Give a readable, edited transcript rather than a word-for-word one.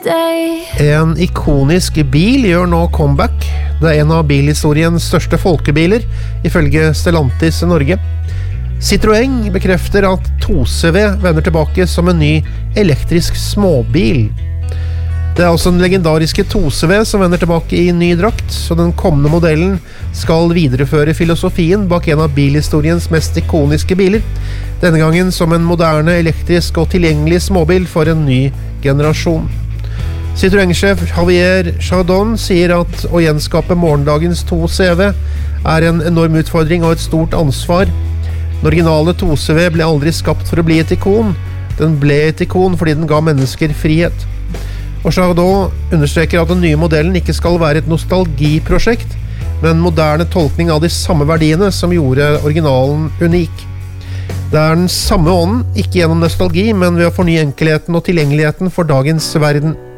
day. En ikonisk bil gjør nå comeback. Det en av bilhistoriens største folkebiler, ifølge Stellantis Norge. Citroën bekrefter at 2CV vender tilbake som en ny elektrisk småbil. Det også den legendariske 2CV som vender tilbake i ny drakt, så den kommende modellen skal videreføre filosofien bak en av bilhistoriens mest ikoniske biler, denne gangen som en moderne, elektrisk og tilgjengelig småbil for en ny generasjon. Citroën-sjef Javier Chardon sier at å gjenskape morgendagens 2CV er en enorm utfordring og et stort ansvar. Den originale 2CV ble aldri skapt for å bli et ikon. Den ble et ikon fordi den ga mennesker frihet. Og Chardon understreker at den nye modellen ikke skal være et nostalgiprosjekt, men en moderne tolkning av de samme verdiene som gjorde originalen unik. Det den samme ånden, ikke gjennom nostalgi, men ved å fornye enkelheten og tilgjengeligheten for dagens verden.